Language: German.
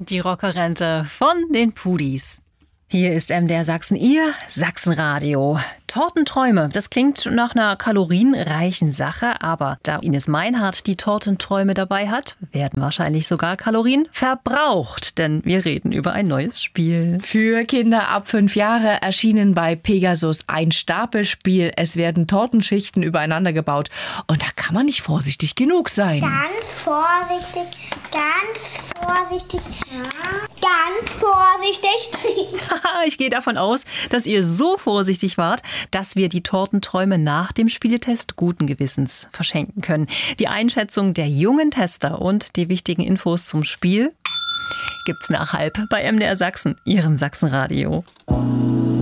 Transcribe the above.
Die Rockerente von den Pudis. Hier ist MDR Sachsen, Ihr Sachsenradio. Tortenträume, das klingt nach einer kalorienreichen Sache, aber da Ines Meinhardt die Tortenträume dabei hat, werden wahrscheinlich sogar Kalorien verbraucht, denn wir reden über ein neues Spiel. Für Kinder ab 5 Jahre erschienen bei Pegasus ein Stapelspiel. Es werden Tortenschichten übereinander gebaut und da kann man nicht vorsichtig genug sein. Ganz vorsichtig, ja. Ganz vorsichtig. Ich gehe davon aus, dass ihr so vorsichtig wart, dass wir die Tortenträume nach dem Spieletest guten Gewissens verschenken können. Die Einschätzung der jungen Tester und die wichtigen Infos zum Spiel gibt's nach halb bei MDR Sachsen, Ihrem Sachsenradio.